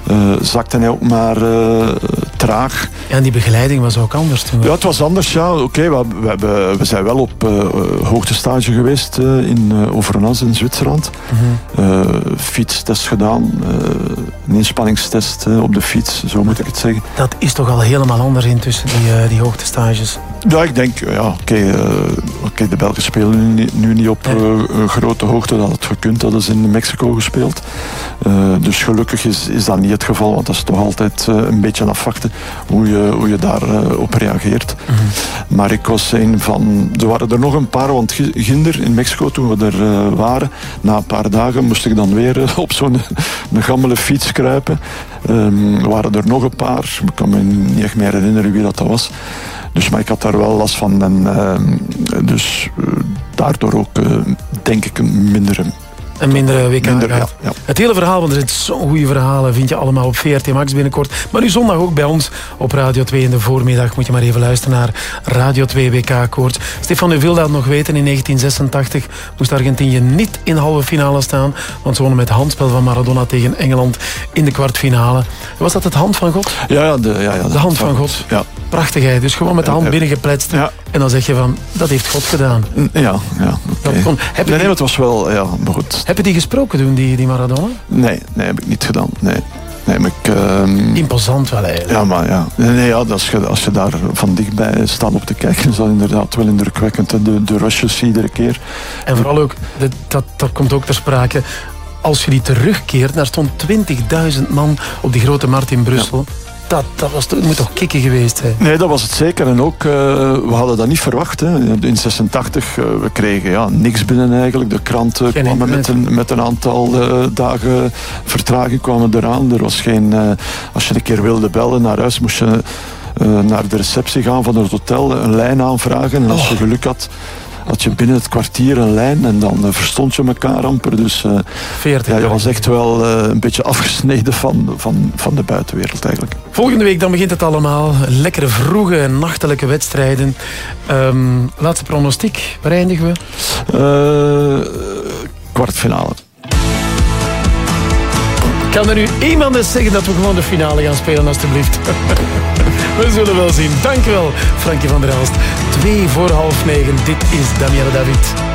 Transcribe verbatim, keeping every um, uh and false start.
uh, zakte hij ook maar uh, traag. Ja, en die begeleiding was ook anders toen. Ja, het was anders, ja. Oké, okay, we, we, hebben, we zijn wel op uh, hoogtestage geweest uh, in uh, Overnas in Zwitserland. Mm-hmm. Uh, fietstest gedaan, uh, een inspanningstest uh, op de fiets, zo moet ik het zeggen. Dat is toch al helemaal anders intussen, die, uh, die hoogtestages? Ja, ik denk, ja, oké, okay, uh, okay, de Belgen spelen nu, nu niet op uh, grote hoogte, dat het gekund, dat is in Mexico gespeeld. Uh, dus gelukkig is, is dat niet het geval, want dat is toch altijd uh, een beetje afwachten hoe je, hoe je daarop uh, reageert. Mm-hmm. Maar ik was een van, er waren er nog een paar, want ginder in Mexico, toen we er uh, waren, na een paar dagen moest ik dan weer uh, op zo'n een gammele fiets kruipen. Um, er waren er nog een paar, ik kan me niet echt meer herinneren wie dat, dat was. Dus, maar ik had daar wel last van. En, uh, dus uh, daardoor ook, uh, denk ik, een mindere... Een mindere W K minder, ja, ja. Het hele verhaal, want er zijn zo'n goede verhalen, vind je allemaal op V R T Max binnenkort. Maar nu zondag ook bij ons op Radio twee in de voormiddag. Moet je maar even luisteren naar Radio twee W K-koorts. Stefan, u wil dat nog weten. In negentien zesentachtig moest Argentinië niet in de halve finale staan. Want ze wonnen met het handspel van Maradona tegen Engeland in de kwartfinale. Was dat het hand van God? Ja, ja, de, ja, ja, de hand van God. Ja. Prachtig, hè? Dus gewoon met de hand binnengepletst. Ja. En dan zeg je van, dat heeft God gedaan. Ja, ja. Okay. Kon, heb nee, die, nee, het was wel, ja, maar goed. Heb je die gesproken toen, die, die Maradona? Nee, nee, heb ik niet gedaan. Nee. Nee, maar ik, uh, imposant wel eigenlijk. Ja, maar ja. Nee, nee, ja als, je, als je daar van dichtbij staat op te kijken, is dat inderdaad wel indrukwekkend. De, de rushes iedere keer. En vooral ook, dat, dat, dat komt ook ter sprake, als je die terugkeert, daar stond twintigduizend man op die grote markt in Brussel. Ja. Dat, dat, was, dat moet toch kicken geweest zijn? Nee, dat was het zeker. En ook, uh, we hadden dat niet verwacht. Hè. In zesentachtig, uh, we kregen ja, niks binnen eigenlijk. De kranten geen kwamen met een, met een aantal uh, dagen vertraging kwamen eraan. Er was geen... Uh, als je een keer wilde bellen naar huis, moest je uh, naar de receptie gaan van het hotel, een lijn aanvragen. En als je geluk had, had je binnen het kwartier een lijn en dan uh, verstond je elkaar amper. Dus uh, ja, je was echt wel uh, een beetje afgesneden van, van, van de buitenwereld eigenlijk. Volgende week dan begint het allemaal. Lekkere vroege nachtelijke wedstrijden. Um, laatste pronostiek. Waar eindigen we? Uh, kwartfinale. Kan er nu iemand eens zeggen dat we gewoon de finale gaan spelen, alstublieft? We zullen wel zien. Dankjewel, Frankie van der Elst. Twee voor half negen. Dit is Danielle David.